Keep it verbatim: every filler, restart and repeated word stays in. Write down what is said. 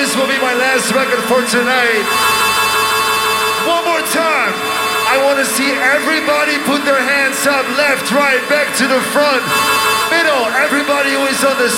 this will be my last record for tonight. One more time. I want to see everybody put their hands up, left, right, back to the front, middle. Everybody who is on the